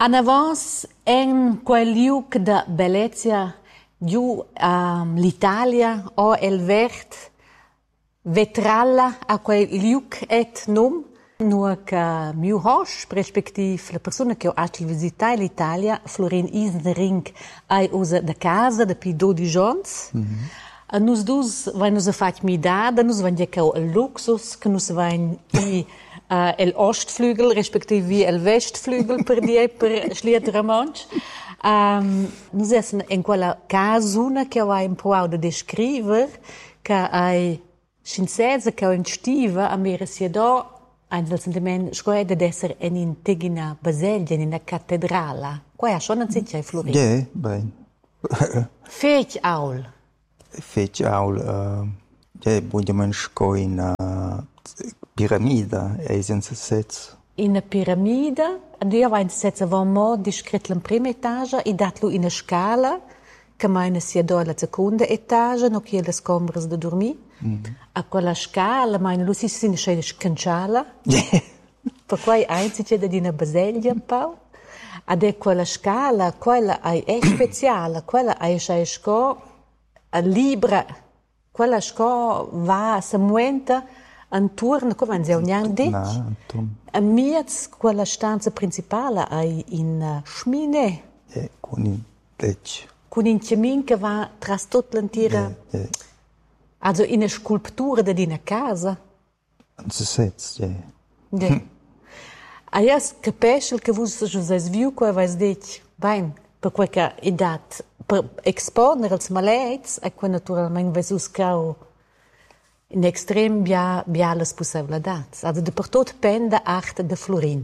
En avans en quel liuc de bellezia giù l'Italia o el vert vetralla a quel liuc et num nu che miu hosch respektiv la persona che ha visitato l'Italia Florin Isnering ai usa da casa da pi 12 ans. Nus dus vai nus a fat mi da nus van jecau el luxus che nus vain i el Ostflügel respektive el Westflügel per die per Schlietermansch. Nus essen in quella casuna che vai improvau da descriver che ai scienziese che in stiva a mera sia ein del sentiment scoede d'essere in Tegina Baselgia, in una cattedrale. Qua schon non si c'è Florin. Ja, bene. Fech aul. Fece aul, vogliamo sco in piramida, e senza sets. In una piramide, io avevo senza mo descritto la prima etage e datlo in una scala, che meine sia do alla seconda etage, no che le scombre da dormire. A quella scala, meine lu si sin scende scanciala. Per quai einzige da dina Baselgia un po'. Ade quella scala, quella è speciale, quella è sco a libra, quella sco va a muenta intorno, come si dice? A miez quella stanza principale è in Schmine. Con il tech. Con un camin che va tra tutta l'intera. Also in una sculptura di una casa. Si sets, ja. A jas capisci che voi José viu che avete detto, bene, per qualche età, per esponere els malets, e que naturalmente vai uscau in extrem bia les possibilitats. Also de per tot pende arte de Florin.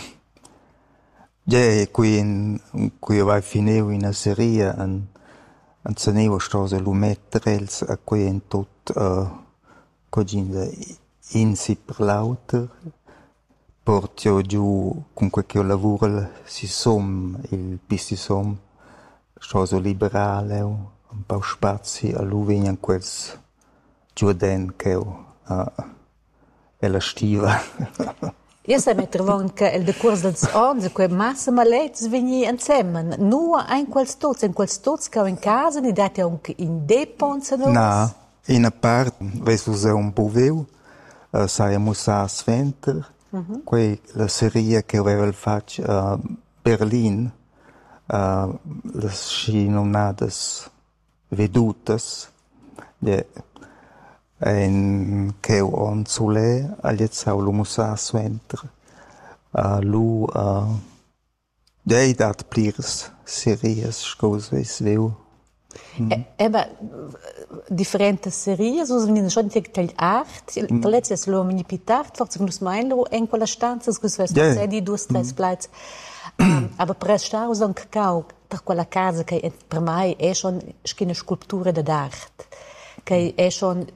Ja, qui vai fineu in a serie an ceneu stose lumetrels a qui en tot cogin insi per lauter portio giù con quel che lavoro si som il pisti som stose liberale un po' spazi a lui vengono quels giuden che è la stiva. Io sai mettere che il decurso dels anni, quei massa malets veni insieme. Nur in quels tots che in casa, ni date anche in deponza nos? No, in a parte, vesu se un boveu, sai musa sventer, quei la serie che aveva fatto a Berlin, le scinonadas vedutes, en che on sole aliezau lu musa sventer, lu dei dat plirs series scose sveu. Eba differenti serie, so vengono schon tagli art, la letzte lo mini pitart, forse nus mainlo in quella stanza, scusa, sai di due tre splits. Aber per stare so un cacao per quella casa che per me è schon una scultura d'arte, che è schon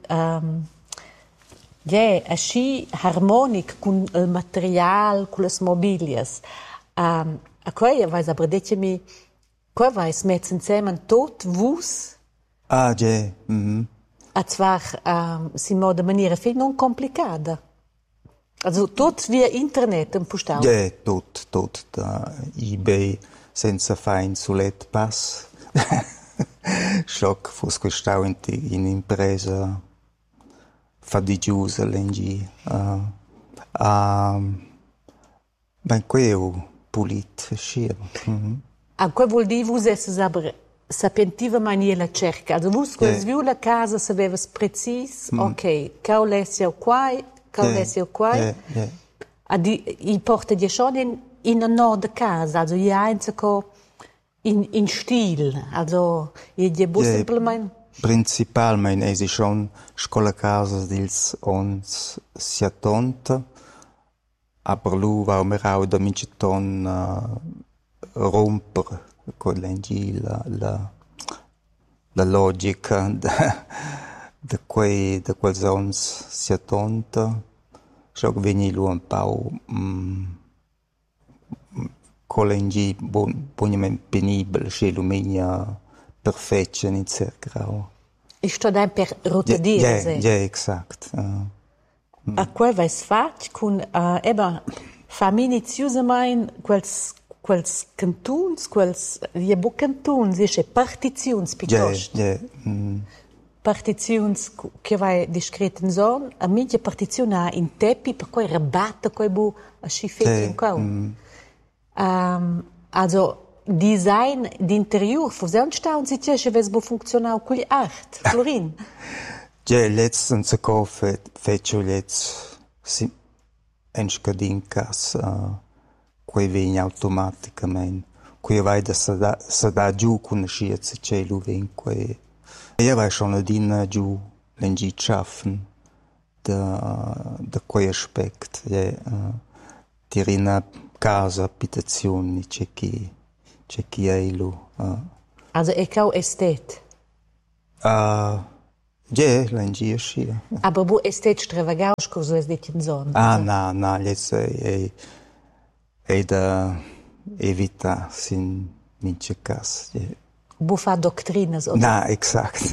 asci harmonic con il materiale, con le mobilias. A quei vai aber detemi qua vai smetz insieme tot vus. Ah, ja. A zwar si modo maniera viel non complicata. Also tot via internet un postau. Ja, tot da eBay senza fein sulet pass. Schock fos questau in impresa fadigiusa lengi. Ben queu pulit schier. A quei vuol dire vus esses aber sapientiva maniera cerca. Also vus quels viu la casa sapeves precis, ok, cau lesio quai, I porta di schon in una nord casa, also i einzico in stil, also i di bus simplement. Principalmente esi schon scola casa dils ons siatonta, aber lu va merau da minceton romper con l'engi la logica da quels ons siatonta. So veni lu un po' con l'engi bonamente penibile, se lumina perfetta in cercao. E sto da per rotadire. Ja, exakt. A quei vais fatg con fa minutiosamente quels quels cantuns, je bo cantuns, je partiziuns picost. Partiziuns che vai discret in zon, a minha partiziona in tepi per quei rabatta quei bu a schifet in quau. Also design d'interieur, forse un staun si tiesce ves bu funzionau cul art, Florin. Ja, letztens co feccio letz en scadin cas quei vegn automaticament. Quei vai da sa da giù conosciet se c'è lu ven quei. Ja vai schon adina giù lengi schaffen da quei aspect. Ja, tirina casa, abitazioni, c'è chi è lu. Also e cau estet. Ja, lengi ascia. Aber bu estet strevagaus cosa es dit in zon. No, jetzt è da evita sin mince cas. Ja. Bu fa doctrinas oder? Na, exakt.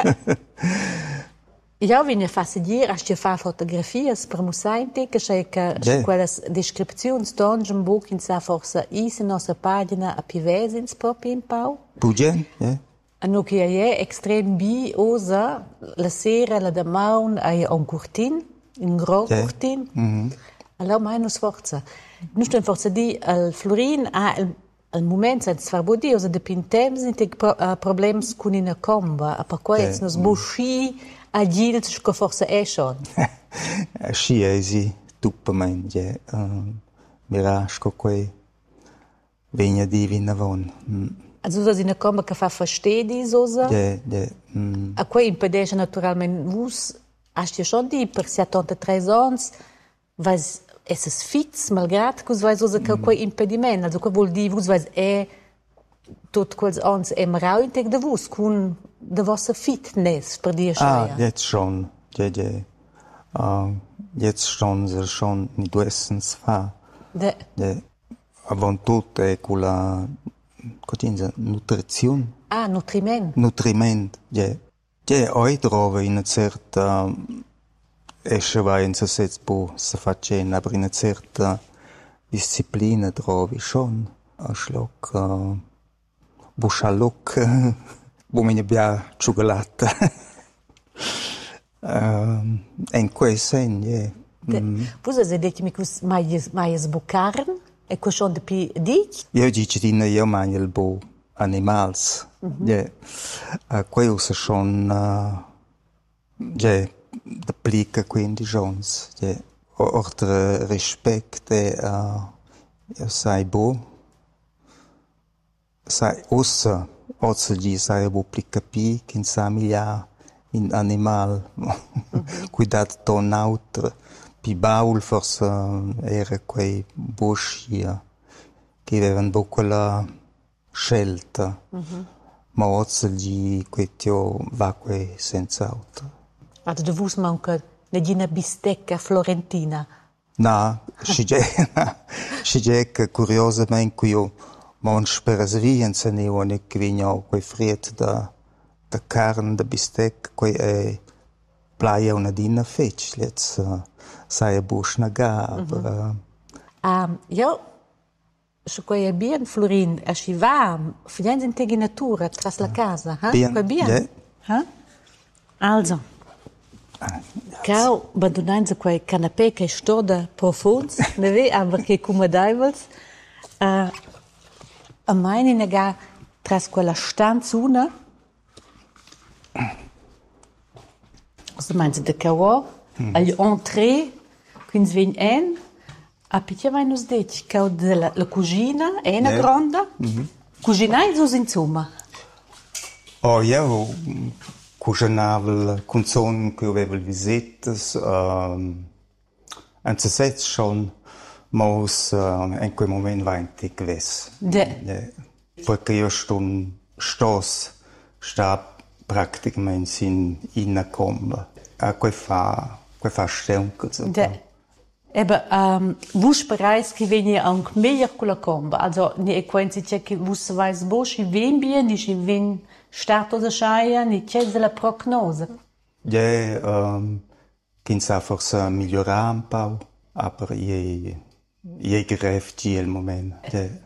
Ja, wenn ihr fassidier, hast du fa fotografias per musainte, che quelles descriptions dongen book in sa forza is in nostra pagina a pivesins proprio in pau. Bugen, ja. Anno che è extrem bi osa la sera la da maun ai un curtin, un gros curtin. Allora mai non sforza. Non sto in forza di al Florin al moment senza far bodi osa de pintems in problems con in comba, per cui es nos buschi a gils che forza è schon. Schi eisi tuppament, ja. Mirasco quei vegna divina von. Also so eine Komma che fa verstedi sosa. Ja. A quei impedisce naturalmente vus, hast du schon die per 73 ans, was es ist fix, malgrad cos vai sosa che quei impediment, also quei vuol di vus was è tot quels ans è marau integ de vus con de vostra fitness per dir schreier. Jetzt schon. Ja. Jetzt schon nicht essens fa. Ja. Avant tutto è quella nutrizione. Nutriment. Nutriment, ja. Ja, oi trova in una certa esce vai in se po se facen, aber in una certa disciplina trovi schon. A schlock buschaloc bu mine bia cioccolata. En quei sen, ja. Vus has detto mi cus mai sbucarn? E cochon de pi dic? Io dice dina io mangio il bo animals. Ja. Quei usa schon ja, applica quindi jons. Ja. Oltre rispetto io sai bo. Sai usa di sai bo applica pi che sa miglia in animal. Cuidado ton autre. Pi baul forse era quei buschi che avevano un po' quella scelta, ma oggi di questo va quei senza altro. Also du vus manca una bistecca florentina. No, si è che curiosamente qui io mangio per svienza ne ho ne che vigno quei friet da carne da bistecca quei è playa una dina fetch jetzt sai buschna ga aber ja so quei bien Florin a si va fianz in tegi natura tras la casa quei bien also cau badunanza quei canapé che stoda profunds ne ve aber che come daivels a meine nega tras quella stanzuna. Also meinst du, der Kauo, agli entrée, quindi svegn en, a pittia vai nos deci, cau de la cucina, è una gronda, cucinai sos insomma. Oh, io cucinavo con son che avevo visitas, anzi se schon, ma in quel momento va in te gewesen. Perché io sta praticamente in una comba. Quei fa stonco. Aber vus bereits che veni anche meglio con la comba. Also ni e quenzi c'è che vus vais bo si ven bien, ni si ven stato da schaia, ni c'è della prognose. Ja, kin sa forse migliorare un po', aber je greift il moment.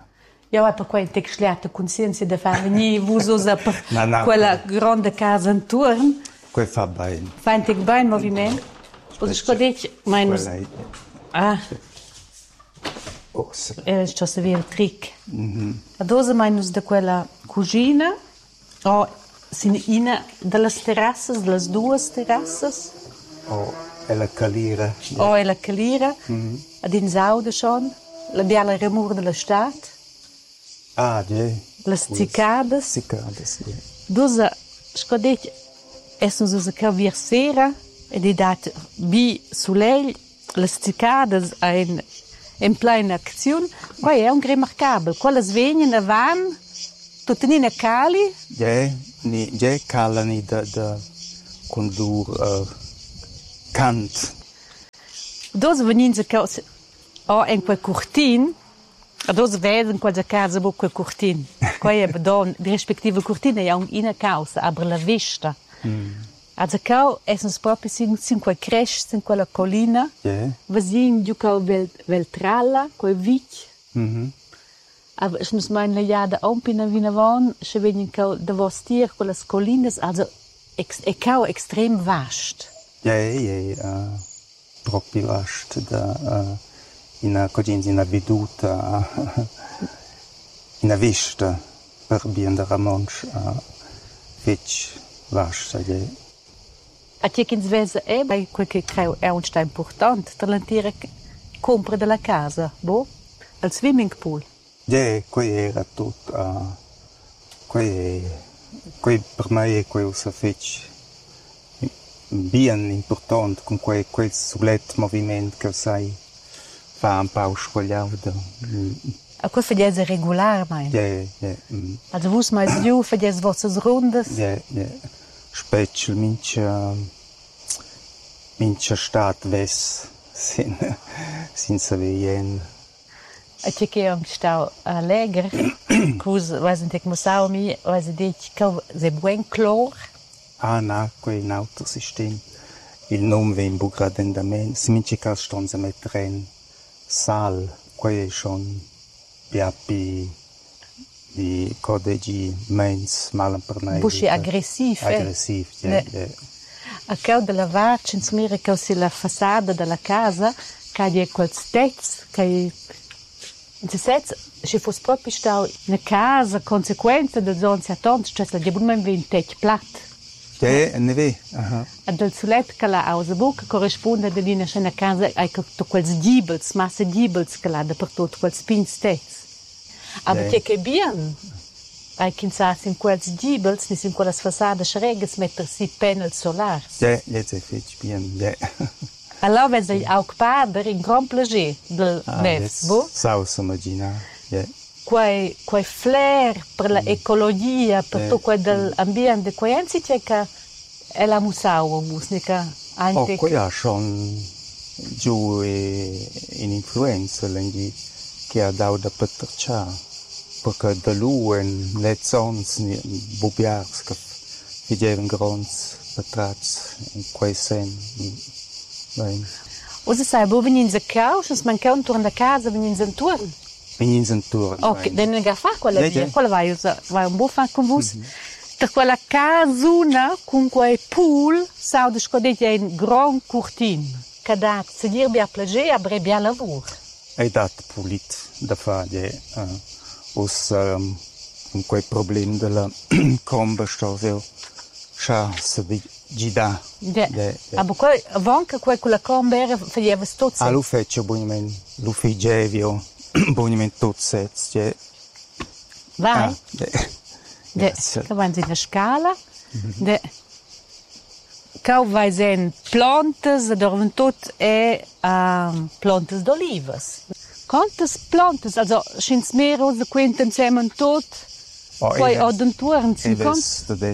Io ho per quella texliata coscienza di far venire vusosa per No. quella grande casa intorno. Quel fa bene. Fa un tic bene movimento. Cosa scodec, mais Quella è... ah, Oh, sì. ciò si vede il trick. Adesso mais da quella cucina o sin una delle terrazze, delle due terrazze. Oh, è la calira. O è la calira, ad insaude schon, la biala remur della stat, Ah, già. le cicades. Cicades, ja. Dosa, scodec, essen so che vir sera, e di dat bi soleil, le cicades in plena azione, poi è un remarcabile. Quelle svegnen van, tutte nine cali. Ja, calani da condur cant. Dosa venin se che o in quel cortin, dosa veden quella casa bo quel cortin. Quei è bedon, di rispettive cortine è una causa, aber la vista. Also cau essen proprio sin quel cresce, in quella collina. Ja. Vasin du cau veltralla, quel vic. Aber ich muss meine Jahre ompina vina von, se vegn cau da vostir quelle colline, also è cau extrem vast. Ja, proprio vast da in una veduta, in una vista per bien da Ramonsch, fetch vasta, ja. A ti che svese è quel che creo è un sta importante, talentire compra della casa, boh, al swimming pool. Ja, quei era tutto, quei per me è quel che fetch bien importante con quel sulet movimento che sai fa un po' scogliato. A quel fediese regular, mein. Ja. Also wus mais du fedies vossas rundes. Ja. Special mincha stat ves sin saveien. A ti che un stau allegre, cus weisen tek musau mi, weisen dich cau se buen clor. Ah, na, quei in autosystem. Il nome vem bugradendament. Si mincha cas stonza mettere in sal, quei è schon piappi di codegi mens malen per noi. Buschi aggressiv. Aggressiv, ja. A cau de la vac, in smire cau si la façada della casa, ca di quel stez, ca se sets, se fosse proprio stau una casa, conseguenza del zonzi a tons, cioè la diabun ven tech plat. Ja, ne ve. Aha. A del sulet che la ausa buca corrisponde de lina scena casa ai to quels gibels, massa gibels che la da per tot quels pin stez. Aber che bien. Ai kinsas in quels gibels, nis in quelles façades schreges metter si panels solars. Ja, jetzt è fetch bien, ja. Allora vedi auch pader in grand plaisir del nefs, bo? Sausa immagina, ja. Quei flair per l'ecologia, per tutto quel dell'ambiente, quei anzi c'è che è la musau, musnica anche. Oh, qui ha schon giù in influenza l'enghi che ha dato da Petercia, perché da lui in le zone bubiars che vedevano grandi patrats in quei sen. O se sai, bo venin se caus, man cau intorno da casa, venin se intorno. Venin se intorno. Ok, den ga fa quella via, quella vai un po' fa con vos. Per quella casuna con quei pool, sau de scodete un grand cortin, che da se dir bia plage a bre bia lavur. È dato pulit da fare, us con quei problemi della comba stoveo, scia se di gida. Ja. Aber quei avanca quei con la comba era faceva tutto. Ah, lo fece buonamente, lo figevio, buonamente tutto sets, ja. Vai. Grazie. Che vanno in scala. Cau vai sen plantes, dorven tot e plantes d'olivas. Quantas plantes, also schins mehr oder quinten zusammen tot. Poi ad intorno 50.